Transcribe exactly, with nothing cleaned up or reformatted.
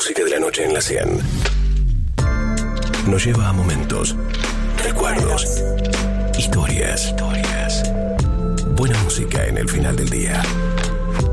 música de la noche en la cien nos lleva a momentos, recuerdos, historias, historias. Buena música en el final del día.